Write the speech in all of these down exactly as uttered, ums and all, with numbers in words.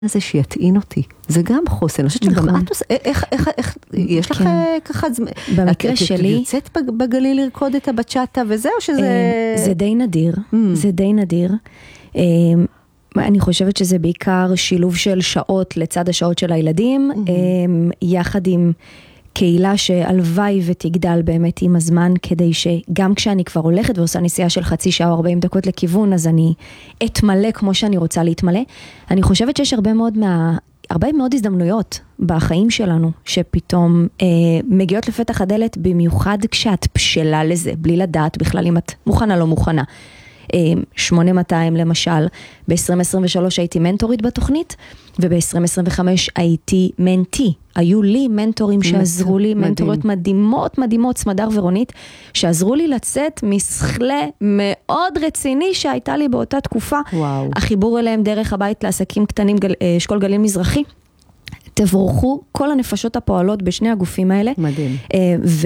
זה שיטעין אותי, זה גם חוסן, אני חושבת שגם את עושה, איך, איך, איך, יש לך ככה, במקרה שלי, את יוצאת בגליל לרקוד את הבצ'אטה וזה, או שזה... זה די נדיר, זה די נדיר, אני חושבת שזה בעיקר שילוב של שעות לצד השעות של הילדים, יחד עם קהילה שהלוואי ותגדל באמת עם הזמן, כדי שגם כשאני כבר הולכת ועושה נסיעה של חצי שעה או ארבעים דקות לכיוון, אז אני אתמלא כמו שאני רוצה להתמלא. אני חושבת שיש הרבה מאוד מה... הרבה מאוד הזדמנויות בחיים שלנו, שפתאום אה, מגיעות לפתח הדלת, במיוחד כשאת בשלה לזה, בלי לדעת בכלל אם את מוכנה לא מוכנה. שמונה מאתיים למשל, ב-עשרים עשרים ושלוש הייתי מנטורית בתוכנית, וב-עשרים עשרים וחמש הייתי מנטי. היו לי מנטורים שעזרו לי, מנטוריות מדהימות, מדהימות, סמדר ורונית, שעזרו לי לצאת משכלה מאוד רציני שהייתה לי באותה תקופה. וואו. החיבור אליהם דרך הבית לעסקים קטנים, אשכול גליל מזרחי. תבורכו כל הנפשות הפועלות בשני הגופים האלה. מדהים. ו...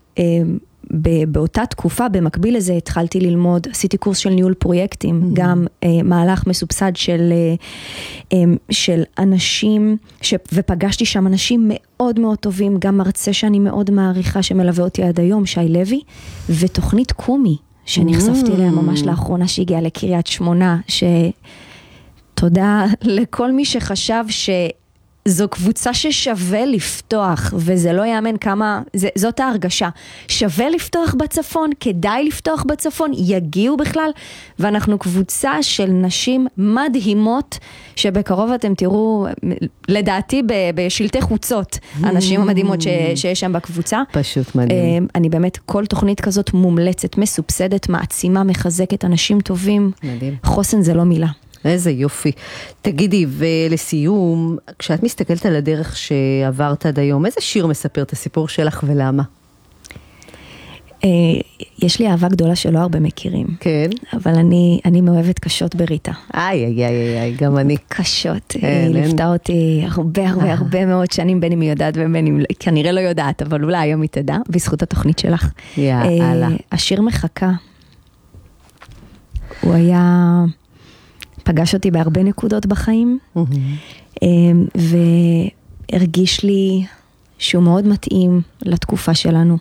באותה תקופה, במקביל לזה, התחלתי ללמוד, עשיתי קורס של ניהול פרויקטים, mm-hmm. גם אה, מהלך מסובסד של, אה, של אנשים, ש... ופגשתי שם אנשים מאוד מאוד טובים, גם מרצה שאני מאוד מעריכה, שמלווה אותי עד היום, שי לוי, ותוכנית קומי, שנחשפתי mm-hmm. אליה ממש לאחרונה, שהגיעה לקריית שמונה, שתודה לכל מי שחשב ש... זו קבוצה ששווה לפתוח, וזה לא יאמן כמה, זה, זאת ההרגשה. שווה לפתוח בצפון, כדאי לפתוח בצפון, יגיעו בכלל, ואנחנו קבוצה של נשים מדהימות, שבקרוב אתם תראו, לדעתי בשלטי חוצות, הנשים המדהימות ש, שיש שם בקבוצה. פשוט מדהים. אני באמת, כל תוכנית כזאת מומלצת, מסובסדת, מעצימה, מחזקת, אנשים טובים. מדהים. חוסן זה לא מילה. איזה יופי. תגידי, ולסיום, כשאת מסתכלת על הדרך שעברת עד היום, איזה שיר מספר את הסיפור שלך ולמה? יש לי אהבה גדולה שלא הרבה מכירים. כן. אבל אני, אני מאוהבת קשות בריטה. איי, איי, איי, איי, גם אני. קשות. היא ליוותה אותי הרבה, הרבה, הרבה מאוד שנים, בין אם היא יודעת ובין אם כנראה לא יודעת, אבל אולי היום היא תדע, בזכות התוכנית שלך. יאללה. השיר מחכה. הוא היה... פגש אותי בהרבה נקודות בחיים, והרגיש לי שהוא מאוד מתאים לתקופה שלנו,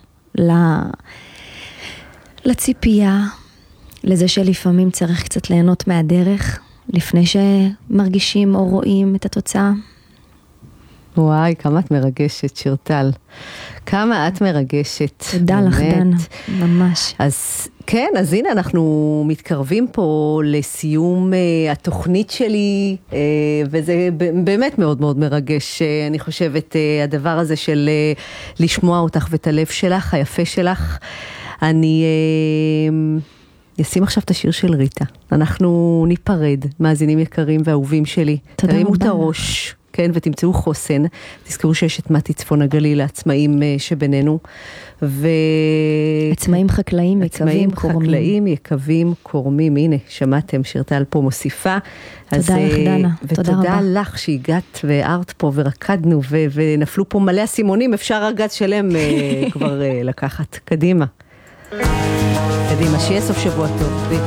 לציפייה, לזה שלפעמים צריך קצת ליהנות מהדרך, לפני שמרגישים או רואים את התוצאה. וואי, כמה את מרגשת, שירטל. כמה את מרגשת. תודה לך, דנה, ממש. אז כן, אז הנה אנחנו מתקרבים פה לסיום uh, התוכנית שלי, uh, וזה באמת מאוד מאוד מרגש, uh, אני חושבת, uh, הדבר הזה של uh, לשמוע אותך ואת הלב שלך, היפה שלך. אני uh, אשים עכשיו את השיר של ריטה. אנחנו ניפרד, מאזינים יקרים ואהובים שלי. תודה רבה. תרימו את הראש. כן, ותמצאו חוסן, תזכרו שיש את מתי צפון הגליל, לעצמאים שבינינו, ו... עצמאים חקלאים, יקבים, קורמים. עצמאים חקלאים, יקבים, קורמים, הנה, שמעתם, שירטל פה מוסיפה. תודה אז, לך, דנה, תודה רבה. ותודה לך שהגעת והארת פה ורקדנו, ו... ונפלו פה מלא הסימונים, אפשר ארגז שלם כבר לקחת. קדימה. קדימה, שיהיה סוף שבוע טוב.